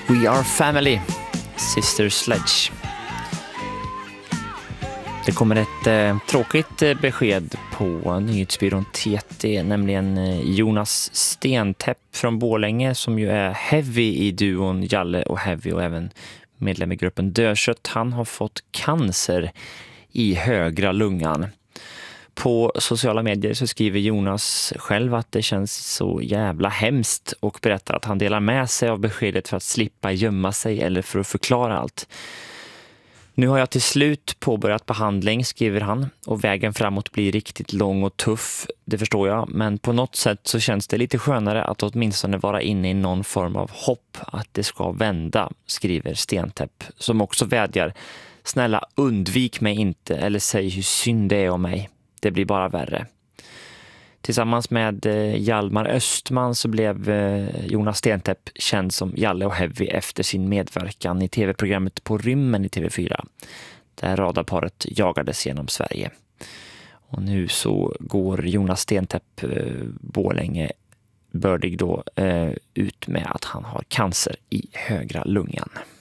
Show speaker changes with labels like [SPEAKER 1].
[SPEAKER 1] We Are Family, Sister Sledge. Det kommer ett tråkigt besked på nyhetsbyrån TT, nämligen Jonas Stentepp från Borlänge, som ju är heavy i duon Jalle och Heavy och även medlem i gruppen Dödkött. Han har fått cancer i högra lungan. På sociala medier så skriver Jonas själv att det känns så jävla hemskt och berättar att han delar med sig av beskedet för att slippa gömma sig eller för att förklara allt. Nu har jag till slut påbörjat behandling, skriver han, och vägen framåt blir riktigt lång och tuff, det förstår jag, men på något sätt så känns det lite skönare att åtminstone vara inne i någon form av hopp att det ska vända, skriver Stentepp, som också vädjar: snälla undvik mig inte eller säg hur synd det är om mig. Det blir bara värre. Tillsammans med Hjalmar Östman så blev Jonas Stentepp känd som Jalle och Heavy efter sin medverkan i tv-programmet På rymmen i TV4. Där radarparet jagades genom Sverige. Och nu så går Jonas Stentepp Borlänge bördig då ut med att han har cancer i högra lungan.